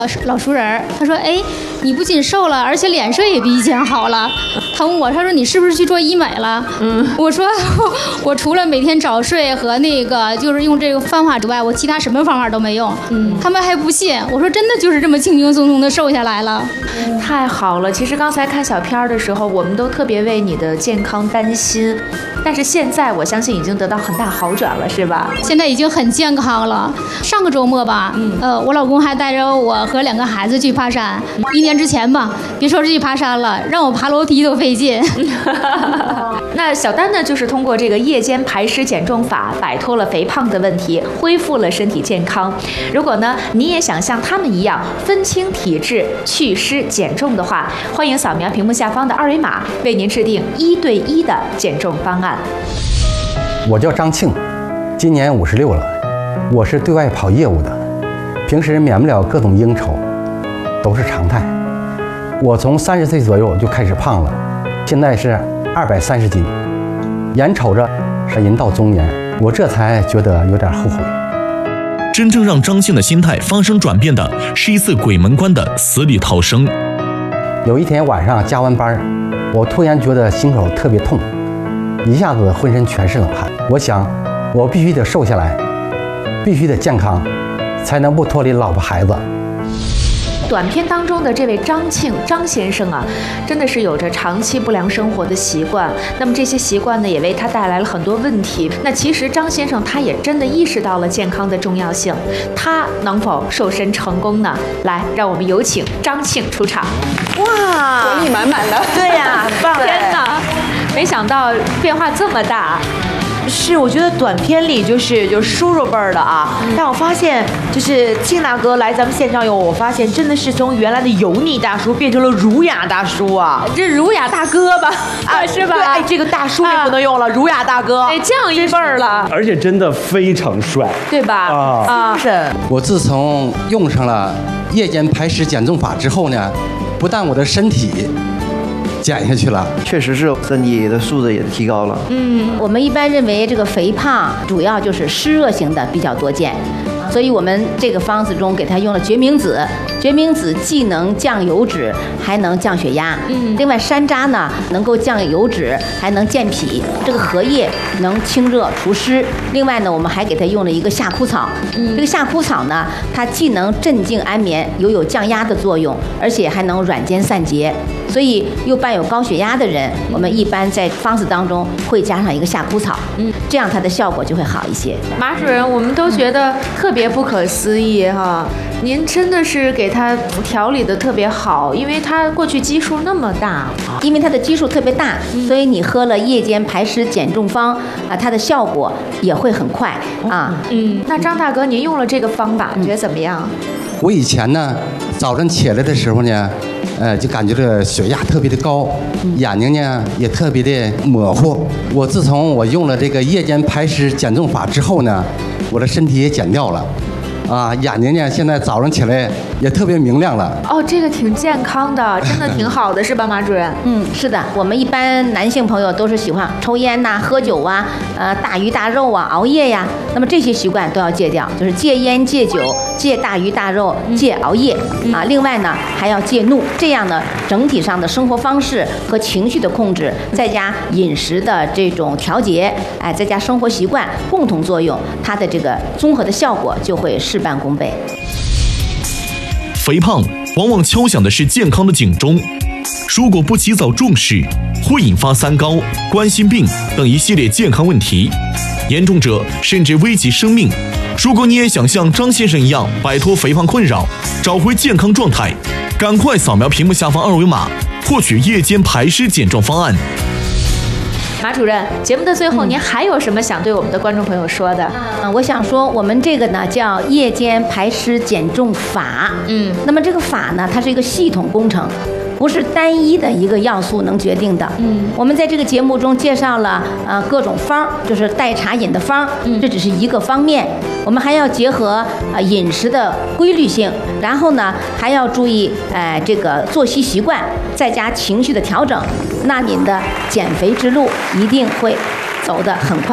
老熟人，他说：“哎，你不仅瘦了，而且脸色也比以前好了。”他问我，他说：“你是不是去做医美了？”我说：“我除了每天早睡和那个就是用这个方法之外，我其他什么方法都没用。”他们还不信。我说：“真的就是这么轻轻松松的瘦下来了。” 太好了！其实刚才看小片的时候，我们都特别为你的健康担心，但是现在我相信已经得到很大好转了，是吧？ 现在已经很健康了。上个周末吧，我老公还带着我和2个孩子去爬山。1年之前吧，别说是去爬山了，让我爬楼梯都费劲。 那小丹呢，就是通过这个夜间排湿减重法，摆脱了肥胖的问题，恢复了身体健康。如果呢，你也想像他们一样分清体质、祛湿减重的话，欢迎扫描屏幕下方的2维码，为您制定1对1的减重方案。 我叫张庆，今年56了，我是对外跑业务的，平时免不了各种应酬，都是常态。我从30岁左右就开始胖了，现在是230斤，眼瞅着是人到中年，我这才觉得有点后悔。 真正让张庆的心态发生转变的是一次鬼门关的死里逃生。 有一天晚上加完班，我突然觉得心口特别痛，一下子浑身全是冷汗。我想，我必须得瘦下来，必须得健康，才能不脱离老婆孩子。 短片当中的这位张庆张先生啊，真的是有着长期不良生活的习惯。那么这些习惯呢，也为他带来了很多问题。那其实张先生他也真的意识到了健康的重要性，他能否瘦身成功呢？来，让我们有请张庆出场。 哇，活力满满的。对呀，很棒！ 天哪，没想到变化这么大。 是，我觉得短片里就是叔叔辈儿的啊，但我发现就是庆大哥来咱们现场以后，我发现真的是从原来的油腻大叔变成了儒雅大叔啊， 这儒雅大哥吧，是吧？ 对，哎，这个大叔也不能用了，儒雅大哥， 哎，这样一辈儿了， 而且真的非常帅， 对吧？ 是。 我自从用上了夜间排湿减重法之后呢，不但我的身体减下去了， 确实是身体的素质也提高了。 我们一般认为这个肥胖主要就是湿热型的比较多见，所以我们这个方子中给它用了决明子。决明子既能降油脂，还能降血压。另外山楂呢，能够降油脂，还能健脾。这个荷叶能清热除湿。另外呢，我们还给它用了一个夏枯草。这个夏枯草呢，它既能镇静安眠，又有降压的作用，而且还能软坚散结。所以又伴有高血压的人，我们一般在方子当中会加上一个夏枯草，这样它的效果就会好一些。 马主任，我们都觉得特别不可思议哈，您真的是给他调理的特别好，因为他过去基数那么大， 因为它的基数特别大，所以你喝了夜间排湿减重方啊，它的效果也会很快啊。 那张大哥，您用了这个方法，你觉得怎么样？ 我以前呢，早晨起来的时候呢，就感觉这个血压特别的高，眼睛呢也特别的模糊。我自从我用了这个夜间排湿减重法之后呢，我的身体也减掉了。眼睛呢，现在早上起来也特别明亮了。 哦，这个挺健康的，真的挺好的，是吧，马主任？ 是的，我们一般男性朋友都是喜欢抽烟呐、喝酒啊、大鱼大肉啊、熬夜呀，那么这些习惯都要戒掉，就是戒烟、戒酒、戒大鱼大肉、戒熬夜啊。另外呢，还要戒怒，这样呢，整体上的生活方式和情绪的控制，再加饮食的这种调节，再加生活习惯共同作用，它的这个综合的效果就会事半功倍。 肥胖往往敲响的是健康的警钟，如果不及早重视，会引发三高、冠心病等一系列健康问题，严重者甚至危及生命。如果你也想像张先生一样摆脱肥胖困扰，找回健康状态，赶快扫描屏幕下方2维码，获取夜间排湿减重方案。 马主任，节目的最后，您还有什么想对我们的观众朋友说的？ 我想说，我们这个呢叫夜间排湿减重法。那么这个法呢，它是一个系统工程，不是单一的一个要素能决定的。我们在这个节目中介绍了各种方，就是代茶饮的方，这只是一个方面。我们还要结合饮食的规律性，然后呢还要注意这个作息习惯，再加情绪的调整，那您的减肥之路一定会走得很快。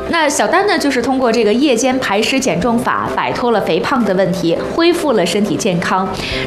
那小丹呢，就是通过这个夜间排湿减重法，摆脱了肥胖的问题，恢复了身体健康。